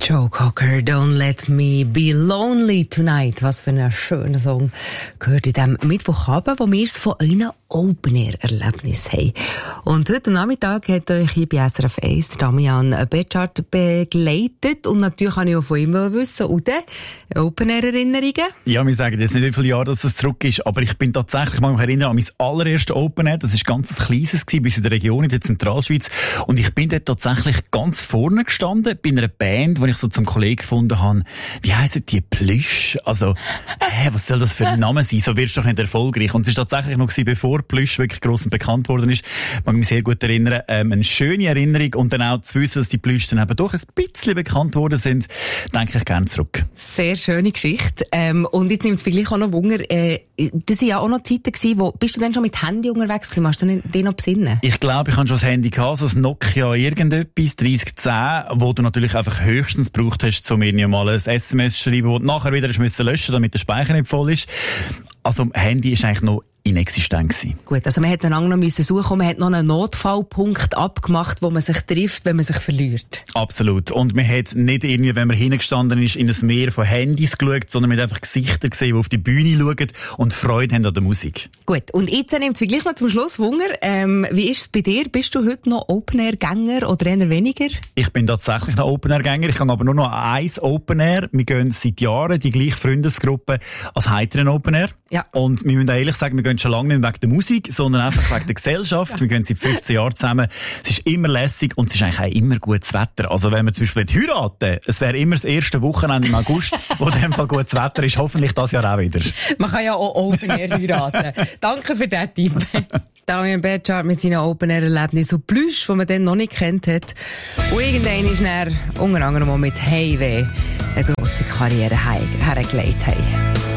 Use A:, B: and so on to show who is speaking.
A: Joe Cocker, Don't Let Me Be Lonely Tonight. Was für ein schöner Song gehört in diesem Mittwochabend, wo wir es von einem Open-Air-Erlebnis haben. Und heute Nachmittag hat euch hier bei SRF 1 Damian Betschart begleitet. Und natürlich kann ich auch von ihm wissen, Ude, Open-Air-Erinnerungen?
B: Ja, wir sagen jetzt nicht, wie viele Jahre das zurück ist, aber ich bin tatsächlich mal erinnern an mein allererstes Open-Air. Das war ganz ein kleines gewesen, bis in der Region, in der Zentralschweiz. Und ich bin dort tatsächlich ganz vorne gestanden, bei einer Band, wo ich so zum Kollegen gefunden habe, wie heissen die Plüsch? Also, was soll das für ein Name sein? So wirst du doch nicht erfolgreich. Und es war tatsächlich noch gewesen, bevor Plüsch wirklich gross und bekannt worden ist. Ich kann mich sehr gut erinnern. Eine schöne Erinnerung und dann auch zu wissen, dass die Plüsch dann eben doch ein bisschen bekannt worden sind, denke ich gerne zurück.
A: Sehr schöne Geschichte. Und jetzt nimmt es vielleicht auch noch Wunder, das waren ja auch noch Zeiten gewesen, wo, bist du denn schon mit Handy unterwegs gewesen? Machst du dich noch besinnen?
B: Ich glaube, ich hatte schon das Handy gehabt, so ein Nokia irgendetwas, 3010, wo du natürlich einfach höchstens gebraucht hast, um mir mal ein SMS zu schreiben, wo du nachher wieder löschen musst, damit der Speicher nicht voll ist. Also, Handy ist eigentlich noch inexistent gewesen.
A: Gut, also man hätte dann noch suchen und man hat noch einen Notfallpunkt abgemacht, wo man sich trifft, wenn man sich verliert.
B: Absolut. Und man hat nicht irgendwie, wenn man hingestanden ist, in ein Meer von Handys geschaut, sondern man hat einfach Gesichter gesehen, die auf die Bühne schauen und Freude haben an der Musik.
A: Gut, und jetzt nimmt es gleich noch zum Schluss Wunder. Wie ist es bei dir? Bist du heute noch Open-Air-Gänger oder eher weniger?
B: Ich bin tatsächlich noch Open-Air-Gänger. Ich kann aber nur noch eins Open-Air. Wir gehen seit Jahren die gleiche Freundesgruppe als heiteren Open-Air.
A: Ja.
B: Und wir müssen ehrlich sagen, wir gehen schon lange nicht wegen der Musik, sondern einfach wegen der Gesellschaft. Wir gehen seit 15 Jahren zusammen. Es ist immer lässig und es ist eigentlich auch immer gutes Wetter. Also wenn wir zum Beispiel heiraten, es wäre immer das erste Wochenende im August, wo in dem Fall gutes Wetter ist. Hoffentlich das Jahr auch wieder. Man
A: kann ja auch Open-Air heiraten. Danke für diesen Tipp. Damian Betschart mit seinen Open-Air-Erlebnissen und Plüsch, die man dann noch nicht kennt hat. Und irgendwann ist er unter anderem auch mit Heimweh eine grosse Karriere hergelegt haben.